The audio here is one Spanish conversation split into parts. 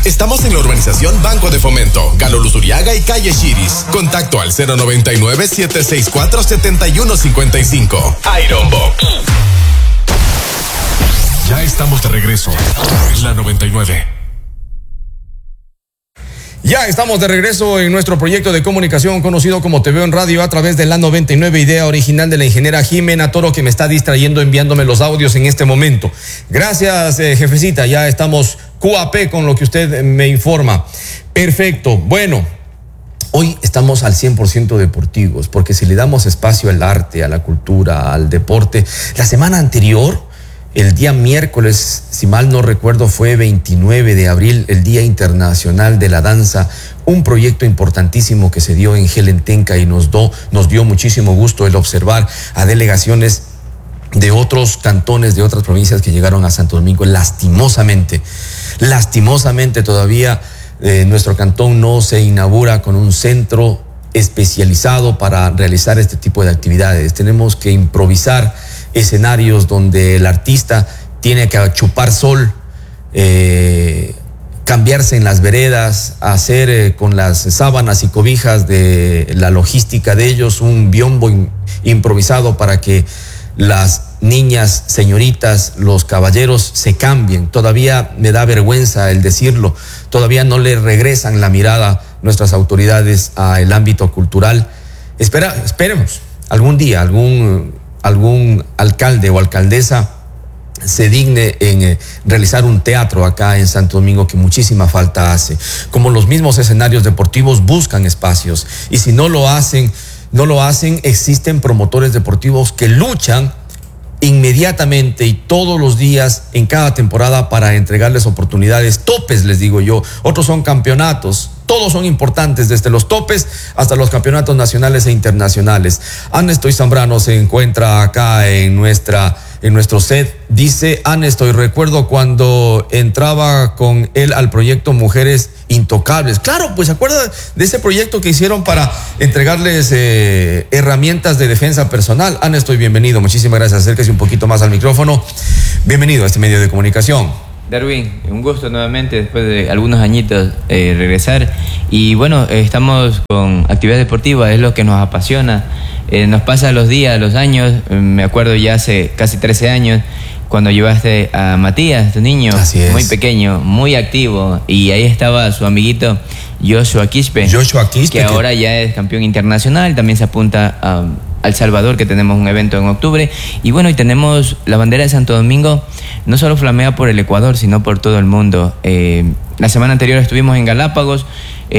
Estamos en la urbanización Banco de Fomento, Galo Luzuriaga y Calle Chiris. Contacto al 099-764-7155. Iron Box. Ya estamos de regreso. La 99. Ya estamos de regreso en nuestro proyecto de comunicación conocido como Te Veo en Radio a través de la 99, idea original de la ingeniera Jimena Toro, que me está distrayendo enviándome los audios en este momento. Gracias, jefecita, ya estamos QAP con lo que usted me informa. Perfecto, bueno, hoy estamos al 100% deportivos, porque si le damos espacio al arte, a la cultura, al deporte, la semana anterior, el día miércoles, si mal no recuerdo, fue 29 de abril, el Día Internacional de la Danza, un proyecto importantísimo que se dio en Gelentenca y nos dio muchísimo gusto el observar a delegaciones de otros cantones, de otras provincias que llegaron a Santo Domingo. Lastimosamente todavía nuestro cantón no se inaugura con un centro especializado para realizar este tipo de actividades. Tenemos que improvisar escenarios donde el artista tiene que chupar sol, cambiarse en las veredas, hacer con las sábanas y cobijas de la logística de ellos un biombo improvisado para que las niñas, señoritas, los caballeros se cambien. Todavía me da vergüenza el decirlo, todavía no le regresan la mirada nuestras autoridades al ámbito cultural. Esperemos algún día algún alcalde o alcaldesa se digne en realizar un teatro acá en Santo Domingo, que muchísima falta hace. Como los mismos escenarios deportivos buscan espacios, y si no lo hacen, existen promotores deportivos que luchan inmediatamente y todos los días en cada temporada para entregarles oportunidades, topes, les digo yo. Otros son campeonatos, todos son importantes, desde los topes hasta los campeonatos nacionales e internacionales. Anestoy Zambrano se encuentra acá en nuestro set. Dice Anestoy, recuerdo cuando entraba con él al proyecto Mujeres Intocables. Claro, pues se acuerda de ese proyecto que hicieron para entregarles herramientas de defensa personal. Anestoy, bienvenido, muchísimas gracias. Acérquese un poquito más al micrófono. Bienvenido a este medio de comunicación. Darwin, un gusto nuevamente después de algunos añitos regresar. Y bueno, estamos con actividad deportiva, es lo que nos apasiona. Nos pasa los días, los años. Me acuerdo ya hace casi 13 años cuando llevaste a Matías, tu niño, muy pequeño, muy activo, y ahí estaba su amiguito Joshua Quispe, que ahora ya es campeón internacional. También se apunta a El Salvador, que tenemos un evento en octubre. Y bueno, y tenemos la bandera de Santo Domingo, no solo flamea por el Ecuador, sino por todo el mundo. La semana anterior estuvimos en Galápagos,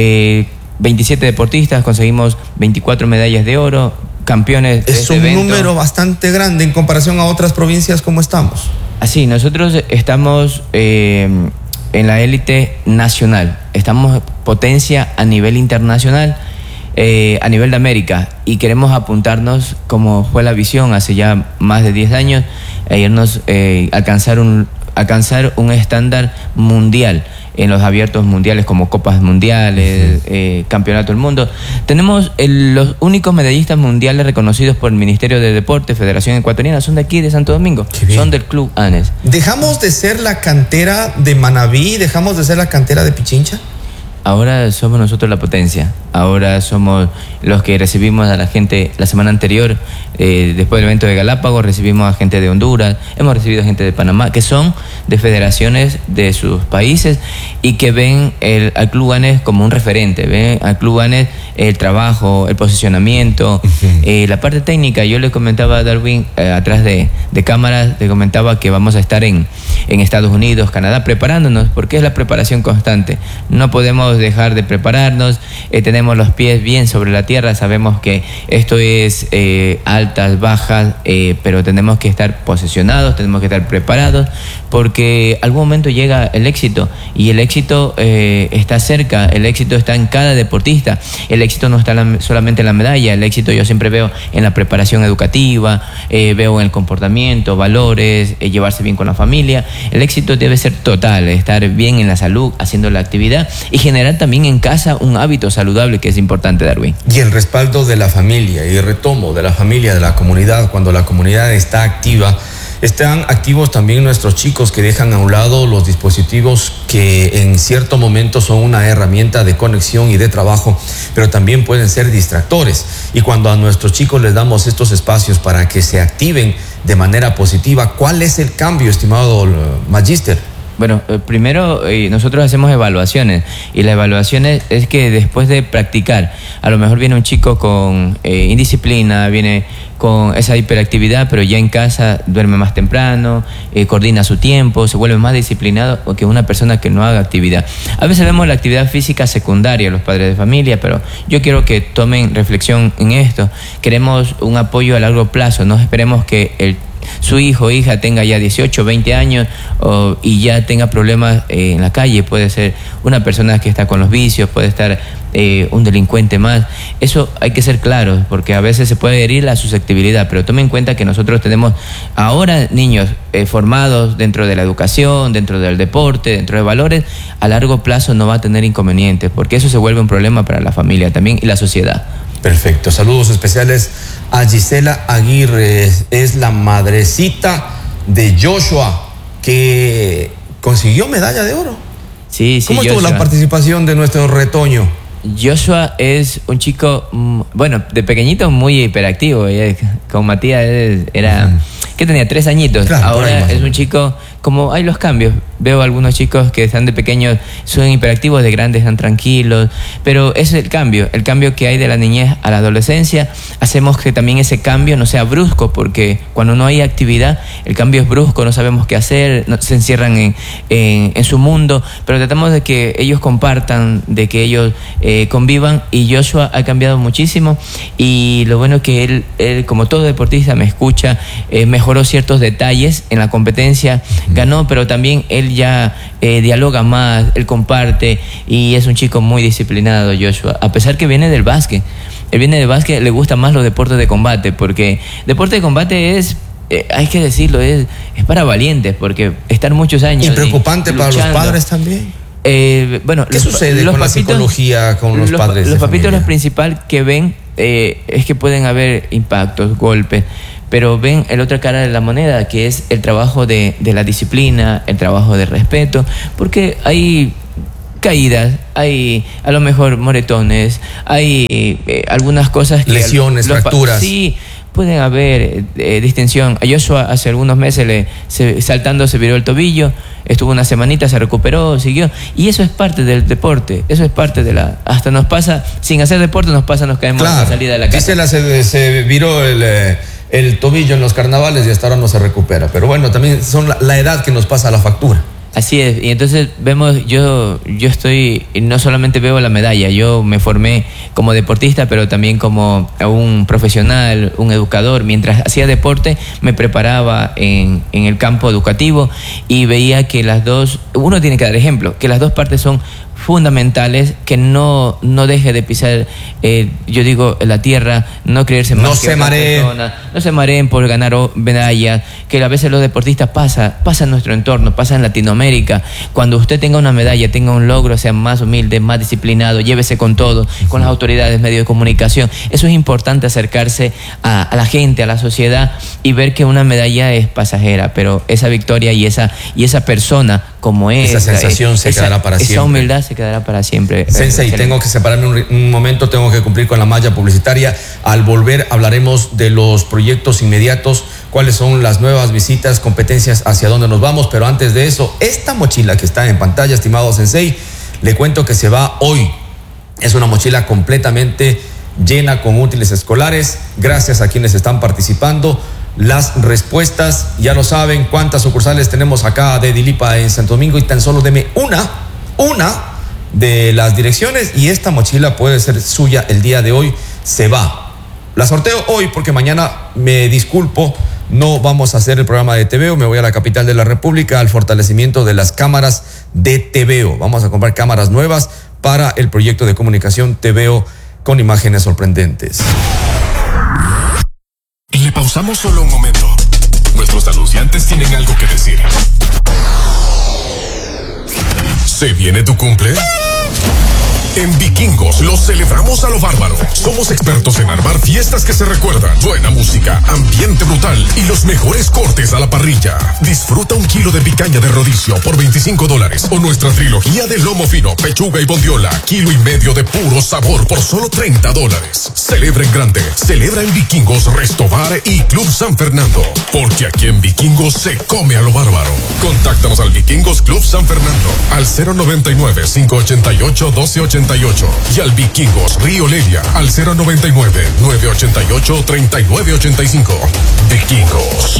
27 deportistas, conseguimos 24 medallas de oro, campeones de este evento. Es un número bastante grande en comparación a otras provincias. ¿Cómo estamos? Así, nosotros estamos en la élite nacional, estamos potencia a nivel internacional, a nivel de América, y queremos apuntarnos, como fue la visión hace ya más de 10 años, irnos alcanzar un estándar mundial en los abiertos mundiales, como copas mundiales, campeonato del mundo. Tenemos los únicos medallistas mundiales reconocidos por el Ministerio de Deporte, Federación Ecuatoriana, son de aquí, de Santo Domingo, son del Club ANES. ¿Dejamos de ser la cantera de Manabí? ¿Dejamos de ser la cantera de Pichincha? Ahora somos nosotros la potencia, ahora somos los que recibimos a la gente. La semana anterior, después del evento de Galápagos, recibimos a gente de Honduras, hemos recibido a gente de Panamá, que son de federaciones de sus países y que ven al Club ANES como un referente, ven al Club ANES el trabajo, el posicionamiento, la parte técnica. Yo le comentaba a Darwin, atrás de cámaras, le comentaba que vamos a estar en Estados Unidos, Canadá, preparándonos, porque es la preparación constante. No podemos dejar de prepararnos, tenemos los pies bien sobre la tierra, sabemos que esto es altas, bajas, pero tenemos que estar posicionados, tenemos que estar preparados, porque algún momento llega el éxito, y el éxito está cerca, el éxito está en cada deportista, el éxito no está solamente en la medalla, el éxito yo siempre veo en la preparación educativa, veo en el comportamiento, valores, llevarse bien con la familia. El éxito debe ser total, estar bien en la salud, haciendo la actividad, y generar también en casa un hábito saludable, que es importante, Darwin. Y el respaldo de la familia, y retomo de la familia, de la comunidad. Cuando la comunidad está activa, Están activos también nuestros chicos que dejan a un lado los dispositivos que en cierto momento son una herramienta de conexión y de trabajo, pero también pueden ser distractores. Y cuando a nuestros chicos les damos estos espacios para que se activen de manera positiva, ¿cuál es el cambio, estimado Magíster? Bueno, primero nosotros hacemos evaluaciones y la evaluación es que después de practicar, a lo mejor viene un chico con indisciplina, viene con esa hiperactividad, pero ya en casa duerme más temprano, coordina su tiempo, se vuelve más disciplinado que una persona que no haga actividad. A veces vemos la actividad física secundaria, los padres de familia, pero yo quiero que tomen reflexión en esto. Queremos un apoyo a largo plazo, no esperemos que su hijo o hija tenga ya 18, 20 años y ya tenga problemas en la calle. Puede ser una persona que está con los vicios, puede estar un delincuente más. Eso hay que ser claros, porque a veces se puede herir la susceptibilidad, pero tomen en cuenta que nosotros tenemos ahora niños formados dentro de la educación, dentro del deporte, dentro de valores. A largo plazo no va a tener inconvenientes, porque eso se vuelve un problema para la familia también y la sociedad. Perfecto, saludos especiales a Gisela Aguirre, es la madrecita de Joshua, que consiguió medalla de oro. Sí, ¿Cómo estuvo la participación de nuestro retoño? Joshua es un chico, bueno, de pequeñito muy hiperactivo. Con Matías era, que tenía 3 añitos. Claro, ahora es un chico, como hay los cambios. Veo algunos chicos que están de pequeños, son hiperactivos, de grandes están tranquilos. Pero es el cambio que hay de la niñez a la adolescencia. Hacemos que también ese cambio no sea brusco, porque cuando no hay actividad, el cambio es brusco, no sabemos qué hacer, se encierran en su mundo. Pero tratamos de que ellos compartan, de que ellos convivan, y Joshua ha cambiado muchísimo. Y lo bueno es que él como todo deportista me escucha, mejoró ciertos detalles en la competencia, ganó, pero también él ya dialoga más, él comparte, y es un chico muy disciplinado, Joshua, a pesar que viene del básquet. Él viene del básquet, le gustan más los deportes de combate, porque deporte de combate es, hay que decirlo, es para valientes, porque estar muchos años... Y preocupante para los padres también. Bueno, ¿qué sucede con la psicología con los padres? Los papitos, lo principal que ven es que pueden haber impactos, golpes, pero ven el otra cara de la moneda, que es el trabajo de la disciplina, el trabajo de respeto, porque hay caídas, hay a lo mejor moretones, hay algunas cosas que... Lesiones, fracturas. Sí, pueden haber distensión. A Joshua hace algunos meses saltando se viró el tobillo, estuvo una semanita, se recuperó, siguió, y eso es parte del deporte, eso es parte de hasta nos pasa, sin hacer deporte nos caemos a la salida de la casa. Gisela se viró el tobillo en los carnavales y hasta ahora no se recupera, pero bueno, también son la edad que nos pasa la factura. Así es, y entonces vemos, yo estoy, no solamente veo la medalla, yo me formé como deportista, pero también como un profesional, un educador. Mientras hacía deporte, me preparaba en el campo educativo y veía que uno tiene que dar ejemplo, que las dos partes son fundamentales, que no deje de pisar, yo digo, la tierra, no creerse más que otras personas, no se mareen por ganar medallas, que a veces los deportistas pasa en nuestro entorno, pasa en Latinoamérica. Cuando usted tenga una medalla, tenga un logro, sea más humilde, más disciplinado, llévese con todo, con las autoridades, medios de comunicación. Eso es importante, acercarse a la gente, a la sociedad, y ver que una medalla es pasajera, pero esa victoria y esa persona como es, esa sensación se quedará para siempre. Esa humildad se quedará para siempre. Sensei, tengo que separarme un momento, tengo que cumplir con la malla publicitaria. Al volver hablaremos de los proyectos inmediatos, cuáles son las nuevas visitas, competencias, hacia dónde nos vamos. Pero antes de eso, esta mochila que está en pantalla, estimado Sensei, le cuento que se va hoy. Es una mochila completamente llena con útiles escolares, gracias a quienes están participando. Las respuestas, ya lo saben, cuántas sucursales tenemos acá de Dilipa en Santo Domingo, y tan solo deme una de las direcciones y esta mochila puede ser suya el día de hoy. Se va. La sorteo hoy porque mañana, me disculpo, no vamos a hacer el programa de TVO. Me voy a la capital de la República al fortalecimiento de las cámaras de TVO. Vamos a comprar cámaras nuevas para el proyecto de comunicación TVO con imágenes sorprendentes. Le pausamos solo un momento. Nuestros anunciantes tienen algo que decir. ¿Se viene tu cumple? En Vikingos lo celebramos a lo bárbaro. Somos expertos en armar fiestas que se recuerdan, buena música, ambiente brutal y los mejores cortes a la parrilla. Disfruta 1 kilo de picaña de rodicio por $25 o nuestra trilogía de lomo fino, pechuga y bondiola, 1,5 kilos de puro sabor por solo $30. Celebra en grande, celebra en Vikingos, Restobar y Club San Fernando, porque aquí en Vikingos se come a lo bárbaro. Contáctanos al Vikingos Club San Fernando al 099-588-1288 y al Vikingos Río Lelia al 099-988-3985. Vikingos.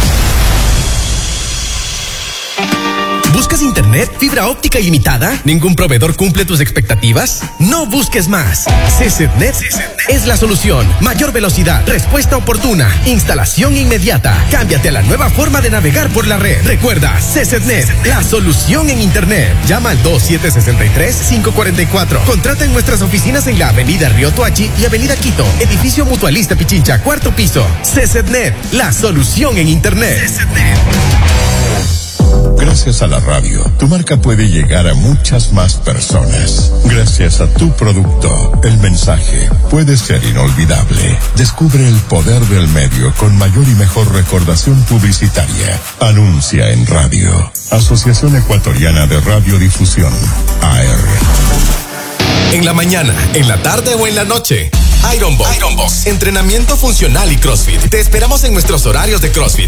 ¿Buscas internet, fibra óptica ilimitada? ¿Ningún proveedor cumple tus expectativas? No busques más. CCNet es la solución. Mayor velocidad, respuesta oportuna, instalación inmediata. Cámbiate a la nueva forma de navegar por la red. Recuerda, CCNet, la solución en internet. Llama al 2763-544. Contrata en nuestras oficinas en la avenida Río Toachi y avenida Quito, edificio Mutualista Pichincha, 4º piso. CCNet, la solución en internet. CCNet. Gracias a la radio, tu marca puede llegar a muchas más personas. Gracias a tu producto, el mensaje puede ser inolvidable. Descubre el poder del medio con mayor y mejor recordación publicitaria. Anuncia en radio. Asociación Ecuatoriana de Radiodifusión, AR. En la mañana, en la tarde o en la noche. Iron Box. Entrenamiento funcional y CrossFit. Te esperamos en nuestros horarios de CrossFit.